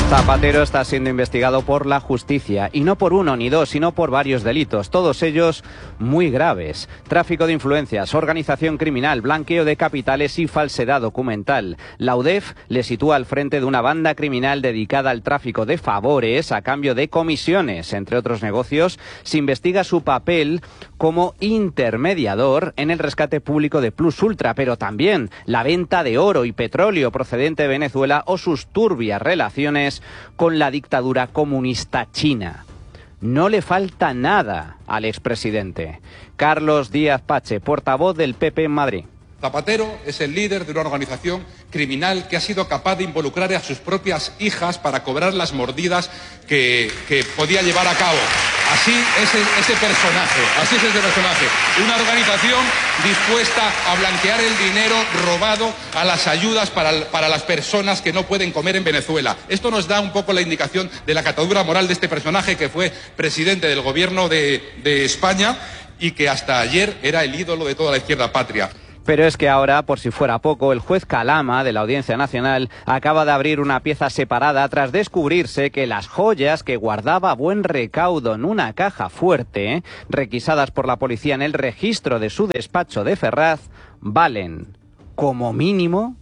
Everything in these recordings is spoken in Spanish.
Zapatero está siendo investigado por la justicia, y no por uno ni dos, sino por varios delitos, todos ellos muy graves. Tráfico de influencias, organización criminal, blanqueo de capitales y falsedad documental. La UDEF le sitúa al frente de una banda criminal dedicada al tráfico de favores a cambio de comisiones. Entre otros negocios, se investiga su papel como intermediador en el rescate público de Plus Ultra, pero también la venta de oro y petróleo procedente de Venezuela o sus turbias relaciones con la dictadura comunista china. No le falta nada al expresidente. Carlos Díaz Pache, portavoz del PP en Madrid. Zapatero es el líder de una organización criminal que ha sido capaz de involucrar a sus propias hijas para cobrar las mordidas que podía llevar a cabo. Así es ese personaje, así es ese personaje. Una organización dispuesta a blanquear el dinero robado a las ayudas para las personas que no pueden comer en Venezuela. Esto nos da un poco la indicación de la catadura moral de este personaje que fue presidente del gobierno de España y que hasta ayer era el ídolo de toda la izquierda patria. Pero es que ahora, por si fuera poco, el juez Calama de la Audiencia Nacional acaba de abrir una pieza separada tras descubrirse que las joyas que guardaba a buen recaudo en una caja fuerte, requisadas por la policía en el registro de su despacho de Ferraz, valen, como mínimo,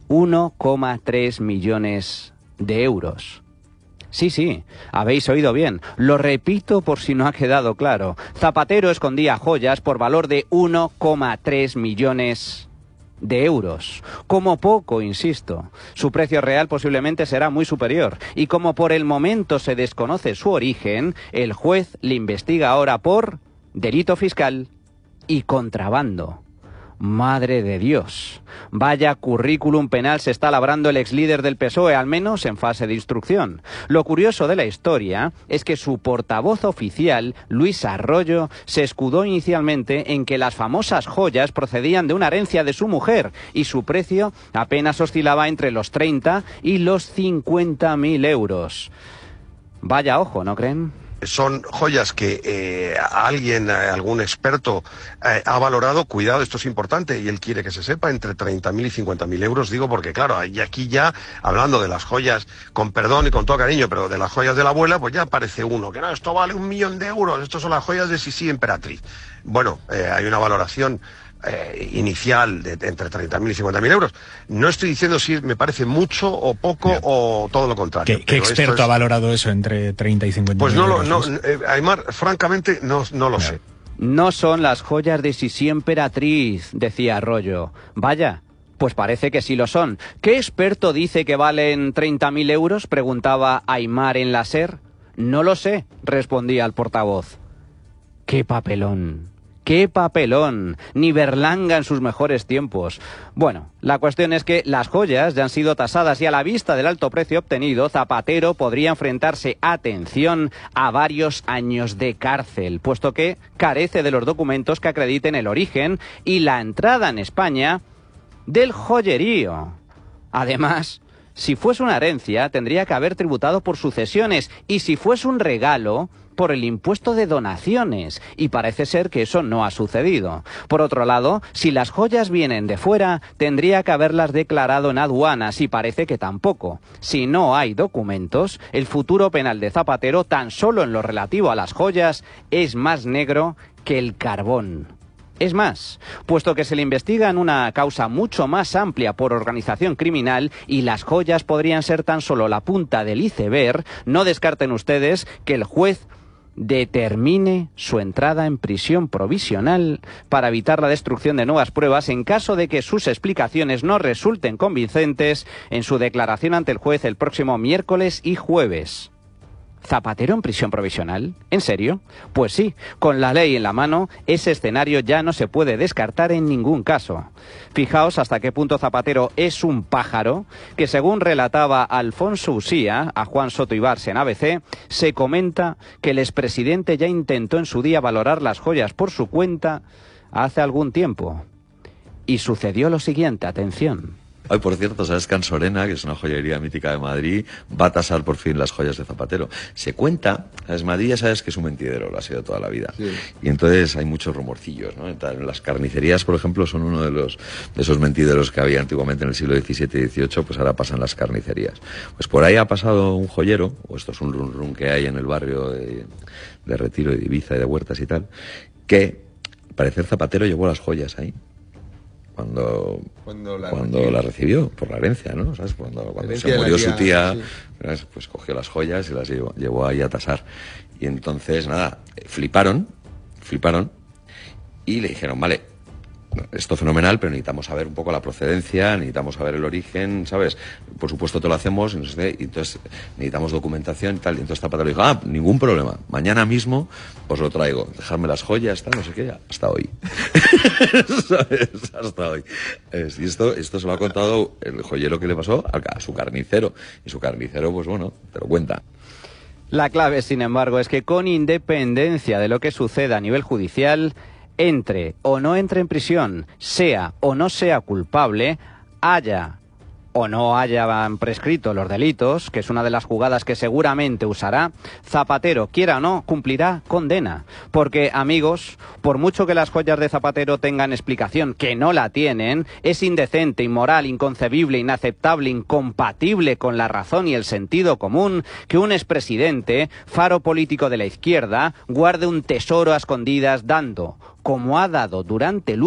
1,3 millones de euros. Sí, habéis oído bien. Lo repito por si no ha quedado claro. Zapatero escondía joyas por valor de 1,3 millones de euros. Como poco, insisto. Su precio real posiblemente será muy superior. Y como por el momento se desconoce su origen, el juez le investiga ahora por delito fiscal y contrabando. Madre de Dios, vaya currículum penal se está labrando el exlíder del PSOE, al menos en fase de instrucción. Lo curioso de la historia es que su portavoz oficial, Luis Arroyo, se escudó inicialmente en que las famosas joyas procedían de una herencia de su mujer y su precio apenas oscilaba entre los 30 y los 50.000 euros. Vaya ojo, ¿no creen? Son joyas que algún experto ha valorado, cuidado, esto es importante y él quiere que se sepa, entre 30.000 y 50.000 euros, digo porque claro, y aquí ya, hablando de las joyas, con perdón y con todo cariño, pero de las joyas de la abuela, pues ya aparece uno, que no, esto vale 1 millón de euros, estos son las joyas de Sisi Emperatriz. Bueno, hay una valoración inicial de entre 30.000 y 50.000 euros. No estoy diciendo si me parece mucho o poco o todo lo contrario. ¿Qué experto ha valorado eso entre 30 y 50.000 pues euros? Aymar, francamente no lo sé. No son las joyas de Sisi Emperatriz, decía Arroyo. Vaya, pues parece que sí lo son. ¿Qué experto dice que valen 30.000 euros?, preguntaba Aymar en la SER. No lo sé, respondía el portavoz. ¡Qué papelón! ¡Qué papelón! Ni Berlanga en sus mejores tiempos. Bueno, la cuestión es que las joyas ya han sido tasadas y a la vista del alto precio obtenido, Zapatero podría enfrentarse, atención, a varios años de cárcel, puesto que carece de los documentos que acrediten el origen y la entrada en España del joyerío. Además, si fuese una herencia, tendría que haber tributado por sucesiones, y si fuese un regalo, por el impuesto de donaciones, y parece ser que eso no ha sucedido. Por otro lado, si las joyas vienen de fuera, tendría que haberlas declarado en aduanas, y parece que tampoco. Si no hay documentos, el futuro penal de Zapatero, tan solo en lo relativo a las joyas, es más negro que el carbón. Es más, puesto que se le investiga en una causa mucho más amplia por organización criminal y las joyas podrían ser tan solo la punta del iceberg, no descarten ustedes que el juez determine su entrada en prisión provisional para evitar la destrucción de nuevas pruebas en caso de que sus explicaciones no resulten convincentes en su declaración ante el juez el próximo miércoles y jueves. ¿Zapatero en prisión provisional? ¿En serio? Pues sí, con la ley en la mano, ese escenario ya no se puede descartar en ningún caso. Fijaos hasta qué punto Zapatero es un pájaro, que según relataba Alfonso Usía a Juan Soto Ibars en ABC, se comenta que el expresidente ya intentó en su día valorar las joyas por su cuenta hace algún tiempo. Y sucedió lo siguiente, atención. Ay, por cierto, ¿sabes que Ansorena, que es una joyería mítica de Madrid, va a tasar por fin las joyas de Zapatero? Se cuenta, ¿sabes? Madrid ya sabes que es un mentidero, lo ha sido toda la vida. Sí. Y entonces hay muchos rumorcillos, ¿no? En las carnicerías, por ejemplo, son uno de esos mentideros que había antiguamente en el siglo XVII y XVIII, pues ahora pasan las carnicerías. Pues por ahí ha pasado un joyero, o esto es un run que hay en el barrio de Retiro y de Ibiza y de Huertas y tal, que, al parecer, Zapatero llevó las joyas ahí. Cuando la recibió, por la herencia, ¿no? ¿Sabes? Cuando se murió su tía, sí. Pues cogió las joyas y las llevó ahí a tasar. Y entonces, nada, fliparon, y le dijeron, vale, esto fenomenal, pero necesitamos saber un poco la procedencia, necesitamos saber el origen, ¿sabes? Por supuesto te lo hacemos, y no sé, y entonces necesitamos documentación y tal. Y entonces Zapatero dijo, ningún problema, mañana mismo os lo traigo, dejadme las joyas, tal, no sé qué, hasta hoy. ¿Sabes? Hasta hoy. Y esto se lo ha contado el joyero que le pasó a su carnicero. Y su carnicero, pues bueno, te lo cuenta. La clave, sin embargo, es que con independencia de lo que suceda a nivel judicial, entre o no entre en prisión, sea o no sea culpable, haya o no hayan prescrito los delitos, que es una de las jugadas que seguramente usará, Zapatero, quiera o no, cumplirá condena. Porque, amigos, por mucho que las joyas de Zapatero tengan explicación, que no la tienen, es indecente, inmoral, inconcebible, inaceptable, incompatible con la razón y el sentido común que un expresidente, faro político de la izquierda, guarde un tesoro a escondidas dando, como ha dado durante el